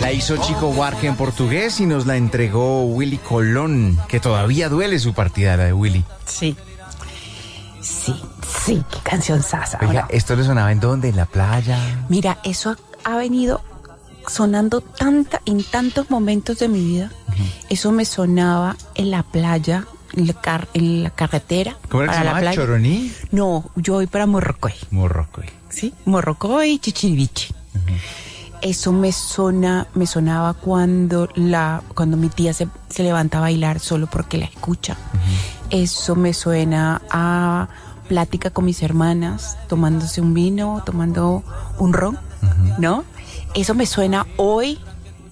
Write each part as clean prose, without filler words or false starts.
La hizo Chico Buarque en portugués y nos la entregó Willy Colón, que todavía duele su partida, la de Willy. Sí. Sí, qué canción sasa. Oiga, ¿esto le sonaba en dónde? ¿En la playa? Mira, eso ha venido sonando en tantos momentos de mi vida. Uh-huh. Eso me sonaba en la playa, en la carretera. ¿Cómo era que se llamaba? ¿Choroní? No, yo voy para Morrocoy. Morrocoy. Sí, Morrocoy y Chichiriviche. Uh-huh. Eso me sonaba cuando mi tía se levanta a bailar solo porque la escucha. Uh-huh. Eso me suena a plática con mis hermanas, tomándose un vino, tomando un ron, uh-huh. ¿no? Eso me suena hoy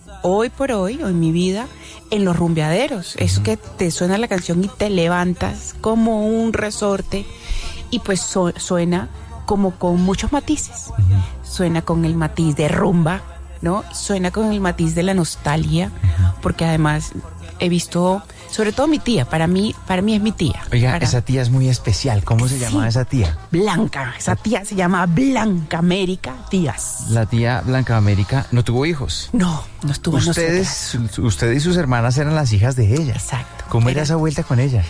en mi vida, en los rumbeaderos. Uh-huh. Eso que te suena la canción y te levantas como un resorte y pues suena como con muchos matices. Uh-huh. Suena con el matiz de rumba, ¿no? Suena con el matiz de la nostalgia, uh-huh. porque además he visto, sobre todo mi tía, para mí es mi tía. Oiga, esa tía es muy especial. ¿Cómo se llama esa tía? Blanca. Esa tía se llama Blanca América Díaz. La tía Blanca América no tuvo hijos. No estuvo. Usted y sus hermanas eran las hijas de ella. Exacto. ¿Cómo era esa vuelta con ella?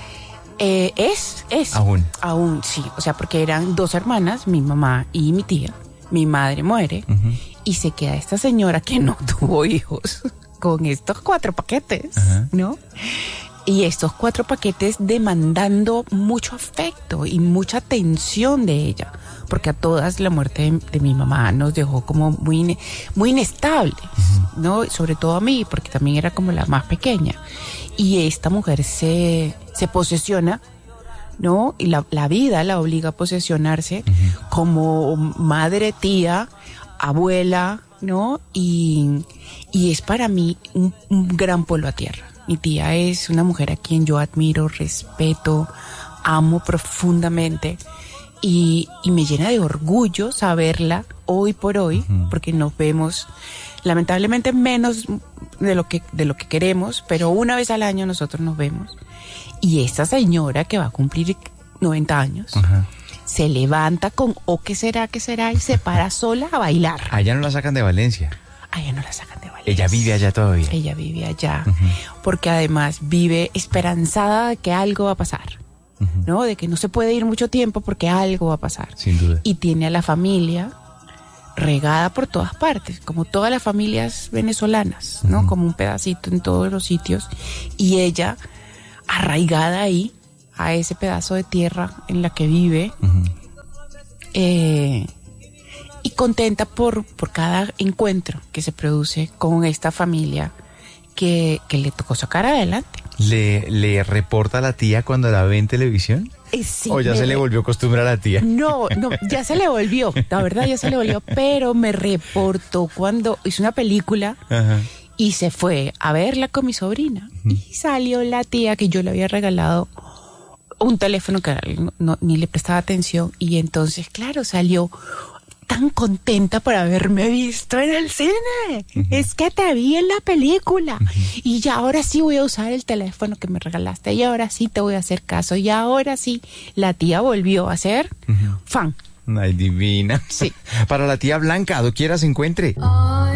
Es. Aún, sí. O sea, porque eran dos hermanas, mi mamá y mi tía. Mi madre muere, uh-huh. y se queda esta señora que no tuvo hijos con estos 4 paquetes, uh-huh. ¿no? Y estos 4 paquetes demandando mucho afecto y mucha atención de ella, porque a todas la muerte de mi mamá nos dejó como muy inestables, uh-huh. ¿no? Sobre todo a mí, porque también era como la más pequeña. Y esta mujer se posesiona, ¿no? Y la vida la obliga a posesionarse, uh-huh. como madre, tía, abuela, ¿no? Y es para mí un gran polo a tierra. Mi tía es una mujer a quien yo admiro, respeto, amo profundamente y me llena de orgullo saberla hoy por hoy, uh-huh. porque nos vemos lamentablemente menos de lo que queremos, pero una vez al año nosotros nos vemos. Y esta señora que va a cumplir 90 años, uh-huh. se levanta con ¿qué será? Y se para sola a bailar. Allá no la sacan de Valencia. Allá no la sacan de Valencia. Ella vive allá todavía. Ella vive allá, uh-huh. porque además vive esperanzada de que algo va a pasar, uh-huh. ¿no? De que no se puede ir mucho tiempo porque algo va a pasar. Sin duda. Y tiene a la familia regada por todas partes, como todas las familias venezolanas, ¿no? Uh-huh. Como un pedacito en todos los sitios. Y ella arraigada ahí, a ese pedazo de tierra en la que vive, uh-huh. Y contenta por cada encuentro que se produce con esta familia que le tocó sacar adelante. ¿Le reporta a la tía cuando la ve en televisión? Sí. ¿O ya se le volvió costumbre a la tía? No, ya se le volvió, la verdad ya se le volvió, pero me reportó cuando hizo una película, uh-huh. y se fue a verla con mi sobrina, uh-huh. y salió la tía que yo le había regalado un teléfono que ni le prestaba atención, y entonces, claro, salió tan contenta por haberme visto en el cine. Uh-huh. Es que te vi en la película, uh-huh. y ya ahora sí voy a usar el teléfono que me regalaste, y ahora sí te voy a hacer caso, y ahora sí la tía volvió a ser, uh-huh. fan. Ay, divina. Sí. Para la tía Blanca, doquiera se encuentre.